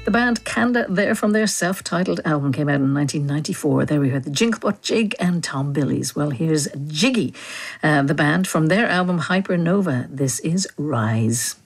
The band Canda, there from their self-titled album, came out in 1994. There we heard the Jinglebot Jig and Tom Billies. Well, here's Jiggy, the band from their album Hypernova. This is Rise.